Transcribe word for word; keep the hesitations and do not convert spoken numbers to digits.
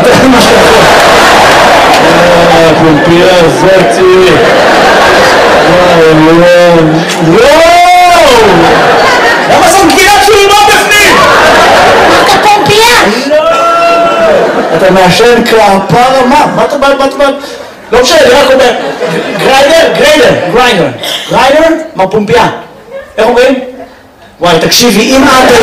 מה שאתה יכול. אה, פומפייה זאתי. וואו, וואו. וואו! למה זאת גבינת שלמה בפנים? אמרת פומפייה? לא! אתה מעשן כפרה, מה? מה אתה בא? מה אתה בא? לא משנה, אני רק אומר, גריידר, גריידר, גריידר, גריידר, מה פומפייה? איך אומרים? וואי, תקשיבי, אם את